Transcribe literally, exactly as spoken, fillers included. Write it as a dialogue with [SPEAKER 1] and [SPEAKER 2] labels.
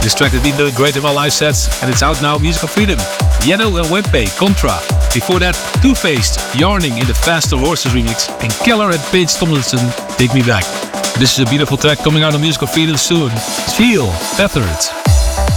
[SPEAKER 1] This track has been doing great in my live sets, and it's out now, Musical Freedom. Yano and Wempe, Contra. Before that, Two-Faced, Yarning in the Faster Horses remix, and Keller and Paige Tomlinson, Take Me Back. This is a beautiful track coming out on Musical Freedom soon. Feel Tethered.